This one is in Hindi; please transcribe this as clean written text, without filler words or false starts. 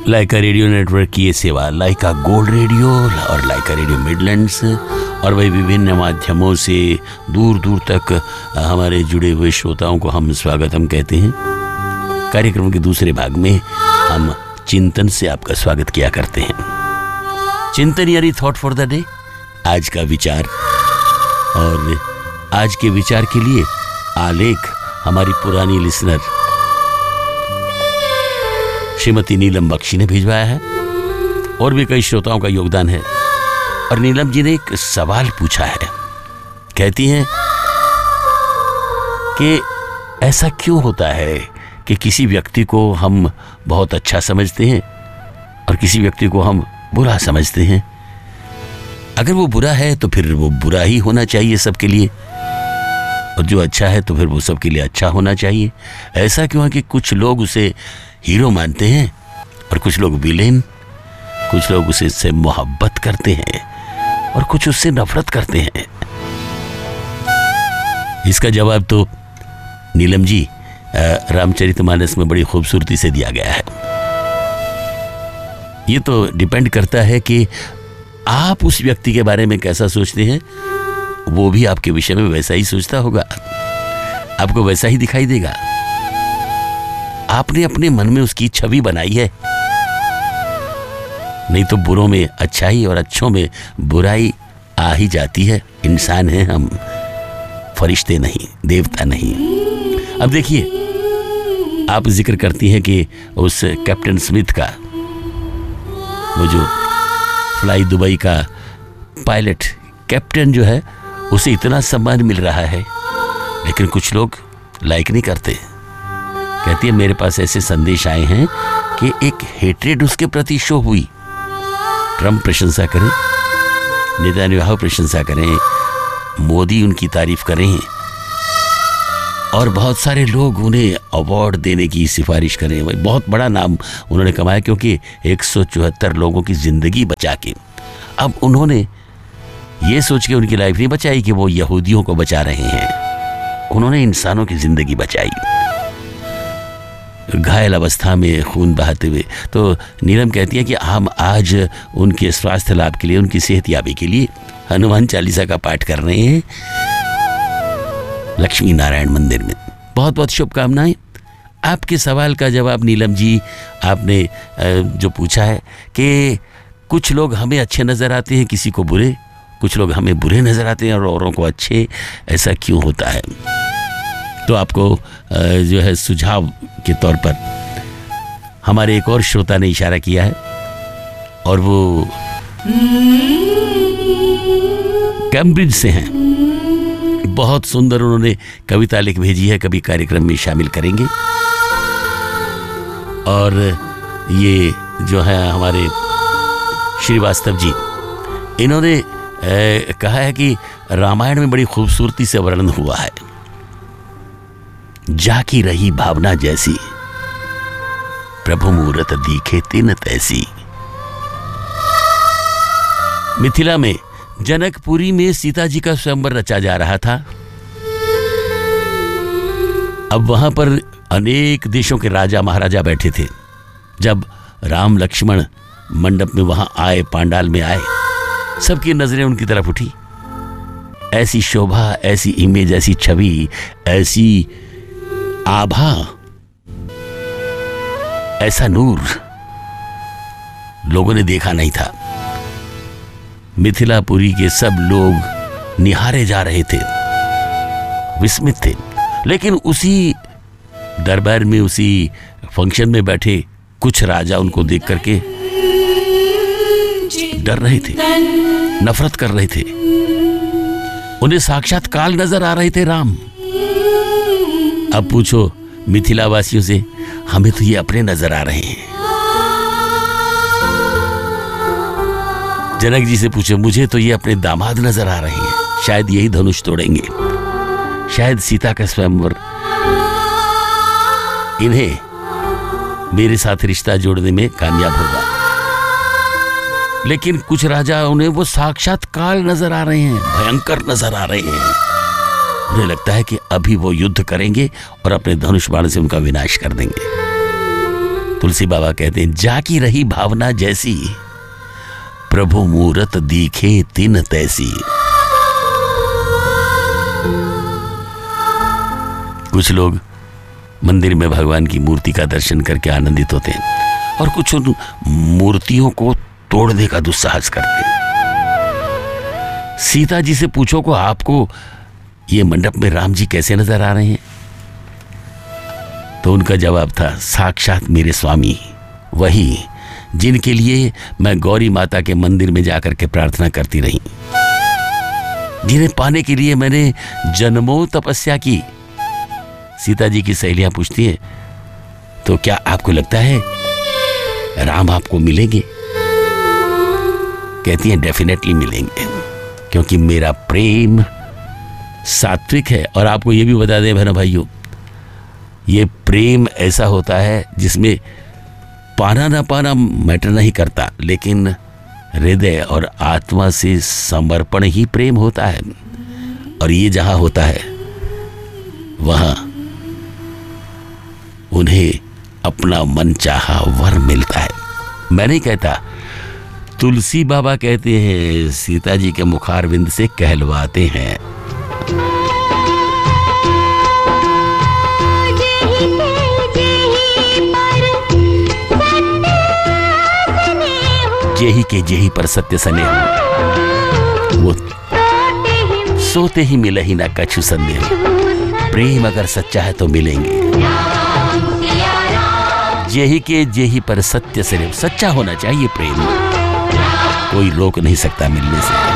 लाइका रेडियो नेटवर्क की ये सेवा लाइका गोल्ड रेडियो और लाइका रेडियो मिडलैंड्स और वही विभिन्न माध्यमों से दूर दूर तक हमारे जुड़े हुए श्रोताओं को हम स्वागतम कहते हैं। कार्यक्रम के दूसरे भाग में हम चिंतन से आपका स्वागत किया करते हैं। चिंतन यानी थॉट फॉर द डे, आज का विचार। और आज के विचार के लिए आलेख हमारी पुरानी लिसनर श्रीमती नीलम बख्शी ने भिजवाया है और भी कई श्रोताओं का योगदान है। और नीलम जी ने एक सवाल पूछा है। कहती हैं कि ऐसा क्यों होता है कि किसी व्यक्ति को हम बहुत अच्छा समझते हैं और किसी व्यक्ति को हम बुरा समझते हैं। अगर वो बुरा है तो फिर वो बुरा ही होना चाहिए सबके लिए, और जो अच्छा है तो फिर वो सबके लिए अच्छा होना चाहिए। ऐसा क्यों है कि कुछ लोग उसे हीरो मानते हैं और कुछ लोग विलेन, कुछ लोग उसे मोहब्बत करते हैं और कुछ उससे नफरत करते हैं। इसका जवाब तो नीलम जी रामचरितमानस में बड़ी खूबसूरती से दिया गया है। ये तो डिपेंड करता है कि आप उस व्यक्ति के बारे में कैसा सोचते हैं। वो भी आपके विषय में वैसा ही सोचता होगा, आपको वैसा ही दिखाई देगा। आपने अपने मन में उसकी छवि बनाई है। नहीं तो बुरों में अच्छाई और अच्छों में बुराई आ ही जाती है। इंसान हैं हम, फरिश्ते नहीं, देवता नहीं। अब देखिए, आप जिक्र करती हैं कि उस कैप्टन स्मिथ का, वो जो फ्लाई दुबई का पायलट कैप्टन जो है, उसे इतना सम्मान मिल रहा है, लेकिन कुछ लोग लाइक नहीं करते। कहती है मेरे पास ऐसे संदेश आए हैं कि एक हेट्रेड उसके प्रति शो हुई। ट्रंप प्रशंसा करें, नेतन्याहू प्रशंसा करें, मोदी उनकी तारीफ करें और बहुत सारे लोग उन्हें अवार्ड देने की सिफारिश करें। वही बहुत बड़ा नाम उन्होंने कमाया, क्योंकि 174 लोगों की जिंदगी बचा के। अब उन्होंने ये सोच के उनकी लाइफ नहीं बचाई कि वो यहूदियों को बचा रहे हैं, उन्होंने इंसानों की जिंदगी बचाई, घायल अवस्था में खून बहाते हुए। तो नीलम कहती है कि हम आज उनके स्वास्थ्य लाभ के लिए, उनकी सेहतयाबी के लिए हनुमान चालीसा का पाठ कर रहे हैं लक्ष्मी नारायण मंदिर में। बहुत बहुत शुभकामनाएं। आपके सवाल का जवाब नीलम जी आपने जो पूछा है कि कुछ लोग हमें अच्छे नजर आते हैं, किसी को बुरे, कुछ लोग हमें बुरे नजर आते हैं और औरों को अच्छे, ऐसा क्यों होता है? तो आपको जो है सुझाव के तौर पर हमारे एक और श्रोता ने इशारा किया है, और वो कैम्ब्रिज से हैं। बहुत सुंदर उन्होंने कविता लिख भेजी है, कभी कार्यक्रम में शामिल करेंगे। और ये जो है हमारे श्रीवास्तव जी, इन्होंने कहा है कि रामायण में बड़ी खूबसूरती से वर्णन हुआ है, जाकी रही भावना जैसी, प्रभु मूरत दिखे तिन तैसी। मिथिला में जनकपुरी में सीता जी का स्वयंवर रचा जा रहा था। अब वहां पर अनेक देशों के राजा महाराजा बैठे थे। जब राम लक्ष्मण मंडप में वहां आए, पांडाल में आए, सबकी नजरें उनकी तरफ उठी। ऐसी शोभा, ऐसी इमेज, ऐसी छवि, ऐसी आभा, ऐसा नूर लोगों ने देखा नहीं था। मिथिलापुरी के सब लोग निहारे जा रहे थे, विस्मित थे। लेकिन उसी दरबार में, उसी फंक्शन में बैठे कुछ राजा उनको देख करके डर रहे थे, नफरत कर रहे थे। उन्हें साक्षात काल नजर आ रहे थे राम। अब पूछो मिथिला वासियों से, हमें तो ये अपने नजर आ रहे हैं। जनक जी से पूछो, मुझे तो ये अपने दामाद नजर आ रहे हैं, शायद यही धनुष तोड़ेंगे, शायद सीता का स्वयंवर इन्हें मेरे साथ रिश्ता जोड़ने में कामयाब होगा। लेकिन कुछ राजा, उन्हें वो साक्षात काल नजर आ रहे हैं, भयंकर नजर आ रहे हैं। उन्हें लगता है कि अभी वो युद्ध करेंगे और अपने धनुष बाण से उनका विनाश कर देंगे। तुलसी बाबा कहते हैं, जाकी रही भावना जैसी, प्रभु मूरत दिखे तिन तैसी। कुछ लोग मंदिर में भगवान की मूर्ति का दर्शन करके आनंदित होते हैं और कुछ उन मूर्तियों को तोड़ने का दुस्साहस करते हैं। सीता जी से पूछो को आपको ये मंडप में राम जी कैसे नजर आ रहे हैं? तो उनका जवाब था, साक्षात मेरे स्वामी, वही जिनके लिए मैं गौरी माता के मंदिर में जाकर के प्रार्थना करती रही, जिन्हें पाने के लिए मैंने जन्मों तपस्या की। सीता जी की सहेलियां पूछती हैं, तो क्या आपको लगता है राम आपको मिलेंगे? कहती हैं, डेफिनेटली मिलेंगे, क्योंकि मेरा प्रेम सात्विक है। और आपको यह भी बता दें बहनों भाइयों, ये प्रेम ऐसा होता है जिसमें पाना ना पाना मैटर नहीं करता, लेकिन हृदय और आत्मा से समर्पण ही प्रेम होता है। और ये जहां होता है वहां उन्हें अपना मनचाहा वर मिलता है। मैं नहीं कहता, तुलसी बाबा कहते हैं, सीता जी के मुखारविंद से कहलवाते हैं। जेही के जेही पर सत्य सने हो, वो सोते ही मिले ही ना कछु संदेह। प्रेम अगर सच्चा है तो मिलेंगे। जेही के जेही पर सत्य सने, सच्चा होना चाहिए प्रेम, कोई रोक नहीं सकता मिलने से।